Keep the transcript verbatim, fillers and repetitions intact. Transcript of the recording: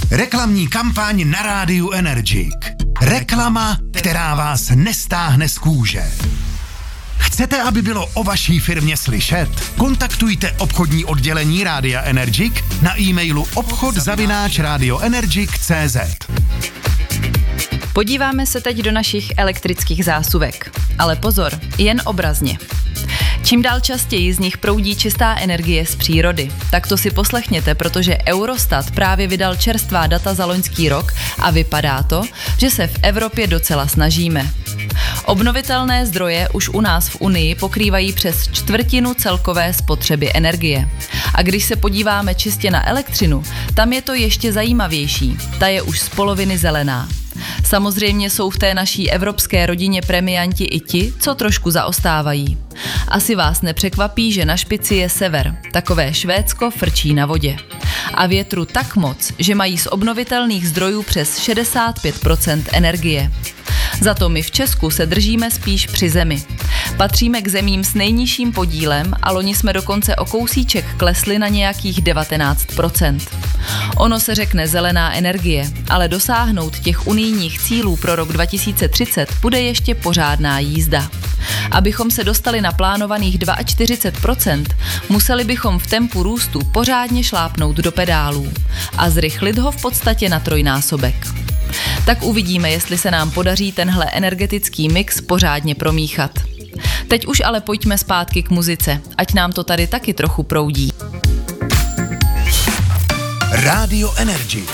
Reklamní kampaň na rádiu Energic. Reklama, která vás nestáhne z kůže. Chcete, aby bylo o vaší firmě slyšet? Kontaktujte obchodní oddělení Rádia Energic na e-mailu obchod zavináč radioenergic tečka cé zet. Podíváme se teď do našich elektrických zásuvek. Ale pozor, jen obrazně. Čím dál častěji z nich proudí čistá energie z přírody. Tak to si poslechněte, protože Eurostat právě vydal čerstvá data za loňský rok a vypadá to, že se v Evropě docela snažíme. Obnovitelné zdroje už u nás v Unii pokrývají přes čtvrtinu celkové spotřeby energie. A když se podíváme čistě na elektřinu, tam je to ještě zajímavější. Ta je už z poloviny zelená. Samozřejmě jsou v té naší evropské rodině premianti i ti, co trošku zaostávají. Asi vás nepřekvapí, že na špici je sever. Takové Švédsko frčí na vodě. A větru tak moc, že mají z obnovitelných zdrojů přes šedesát pět procent energie. Za to my v Česku se držíme spíš při zemi. Patříme k zemím s nejnižším podílem a loni jsme dokonce o kousíček klesli na nějakých devatenáct procent. Ono se řekne zelená energie, ale dosáhnout těch unijních cílů pro rok dva tisíce třicet bude ještě pořádná jízda. Abychom se dostali na plánovaných čtyřicet dva procent, museli bychom v tempu růstu pořádně šlápnout do pedálů a zrychlit ho v podstatě na trojnásobek. Tak uvidíme, jestli se nám podaří tenhle energetický mix pořádně promíchat. Teď už ale pojďme zpátky k muzice, ať nám to tady taky trochu proudí. Rádio Energic.